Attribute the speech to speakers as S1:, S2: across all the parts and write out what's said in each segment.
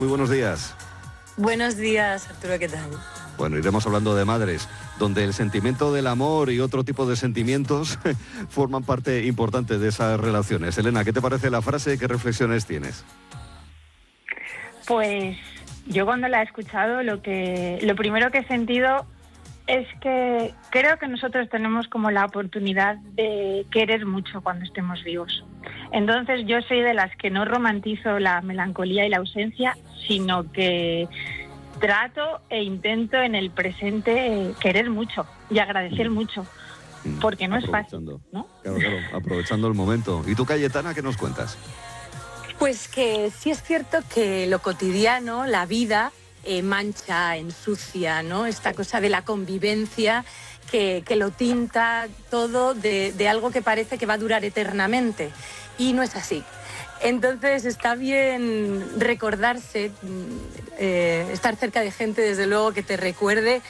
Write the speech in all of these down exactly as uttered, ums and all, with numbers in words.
S1: Muy buenos días.
S2: Buenos días, Arturo, ¿qué tal?
S1: Bueno, iremos hablando de madres, donde el sentimiento del amor y otro tipo de sentimientos forman parte importante de esas relaciones. Elena, ¿qué te parece la frase? ¿Qué reflexiones tienes?
S3: Pues yo cuando la he escuchado, lo que lo primero que he sentido es que creo que nosotros tenemos como la oportunidad de querer mucho cuando estemos vivos. Entonces yo soy de las que no romantizo la melancolía y la ausencia, sino que trato e intento en el presente querer mucho y agradecer mm. mucho, porque no es fácil, ¿no?
S1: Claro, claro, aprovechando el momento. ¿Y tú, Cayetana, qué nos cuentas?
S2: Pues que sí es cierto que lo cotidiano, la vida, eh, mancha, ensucia, ¿no? Esta cosa de la convivencia que, que lo tinta todo de, de algo que parece que va a durar eternamente. Y no es así. Entonces está bien recordarse, eh, estar cerca de gente, desde luego, que te recuerde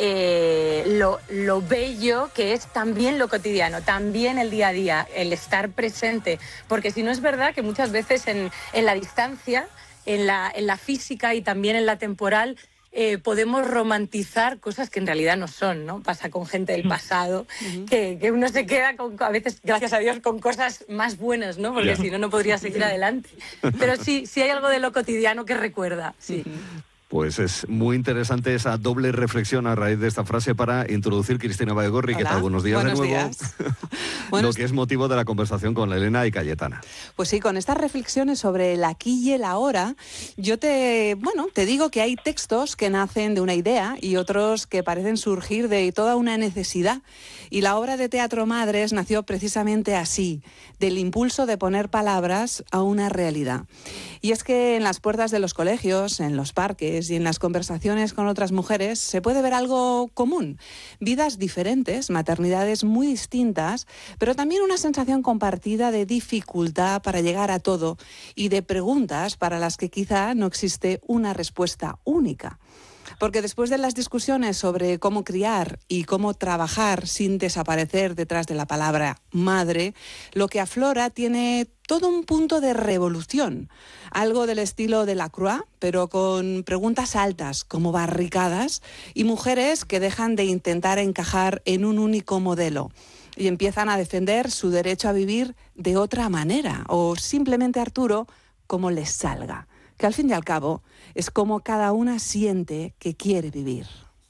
S2: eh, lo, lo bello que es también lo cotidiano, también el día a día, el estar presente. Porque si no, es verdad que muchas veces en, en la distancia, en la, en la física y también en la temporal, Eh, podemos romantizar cosas que en realidad no son, ¿no? Pasa con gente del pasado, uh-huh. que, que uno se queda con, a veces, gracias a Dios, con cosas más buenas, ¿no? Porque yeah. si no, no podría seguir adelante. Pero sí, sí hay algo de lo cotidiano que recuerda, sí. Uh-huh.
S1: Pues es muy interesante esa doble reflexión a raíz de esta frase para introducir Cristina Baigorri. ¿Qué tal? Buenos días
S4: Buenos
S1: de nuevo.
S4: Días.
S1: Lo que es motivo de la conversación con Elena y Cayetana.
S4: Pues sí, con estas reflexiones sobre el aquí y el ahora, yo te, bueno, te digo que hay textos que nacen de una idea y otros que parecen surgir de toda una necesidad. Y la obra de teatro Madres nació precisamente así, del impulso de poner palabras a una realidad. Y es que en las puertas de los colegios, en los parques y en las conversaciones con otras mujeres se puede ver algo común. Vidas diferentes, maternidades muy distintas, pero también una sensación compartida de dificultad para llegar a todo y de preguntas para las que quizá no existe una respuesta única. Porque después de las discusiones sobre cómo criar y cómo trabajar sin desaparecer detrás de la palabra madre, lo que aflora tiene todo un punto de revolución, algo del estilo de Lacroix, pero con preguntas altas, como barricadas, y mujeres que dejan de intentar encajar en un único modelo y empiezan a defender su derecho a vivir de otra manera, o simplemente, Arturo, como les salga, que al fin y al cabo es como cada una siente que quiere vivir.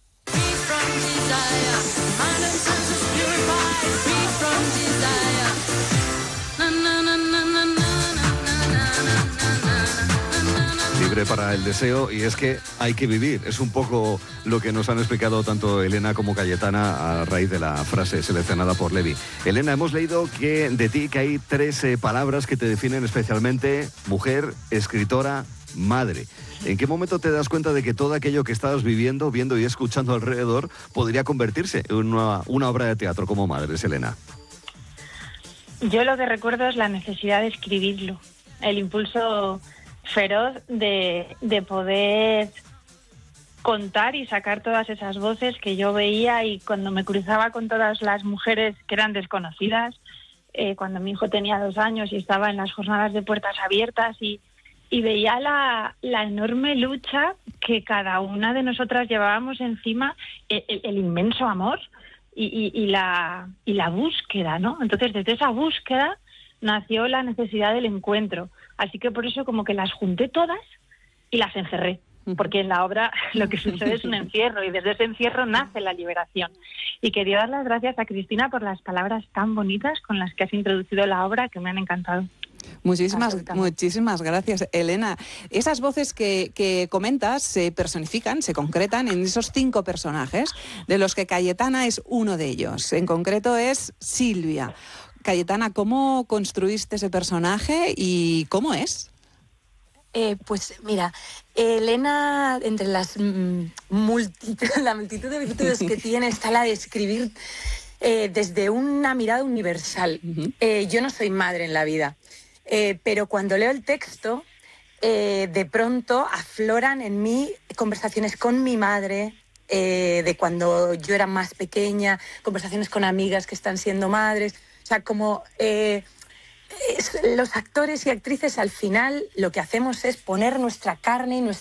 S1: Libre para el deseo, y es que hay que vivir. Es un poco lo que nos han explicado tanto Elena como Cayetana a raíz de la frase seleccionada por Levi. Elena, hemos leído que de ti que hay tres eh, palabras que te definen especialmente: mujer, escritora, madre. ¿En qué momento te das cuenta de que todo aquello que estabas viviendo, viendo y escuchando alrededor podría convertirse en una, una obra de teatro como Madres, Elena?
S3: Yo lo que recuerdo es la necesidad de escribirlo, el impulso feroz de, de poder contar y sacar todas esas voces que yo veía, y cuando me cruzaba con todas las mujeres que eran desconocidas, eh, cuando mi hijo tenía dos años y estaba en las jornadas de puertas abiertas y Y veía la, la enorme lucha que cada una de nosotras llevábamos encima, el, el, el inmenso amor y, y, y, la, y la búsqueda, ¿no? Entonces, desde esa búsqueda nació la necesidad del encuentro. Así que por eso como que las junté todas y las encerré. Porque en la obra lo que sucede es un encierro, y desde ese encierro nace la liberación. Y quería dar las gracias a Cristina por las palabras tan bonitas con las que has introducido la obra, que me han encantado.
S4: Muchísimas, muchísimas gracias, Elena. Esas voces que, que comentas se personifican, se concretan en esos cinco personajes, de los que Cayetana es uno de ellos. En concreto es Silvia. Cayetana, ¿cómo construiste ese personaje y cómo es?
S2: Eh, pues mira, Elena, entre las mm, multitud, la multitud de virtudes que tiene, está la de escribir eh, desde una mirada universal. Uh-huh. Eh, yo no soy madre en la vida, eh, pero cuando leo el texto, eh, de pronto afloran en mí conversaciones con mi madre, eh, de cuando yo era más pequeña, conversaciones con amigas que están siendo madres, o sea, como... Eh, Es, los actores y actrices al final lo que hacemos es poner nuestra carne y nuestra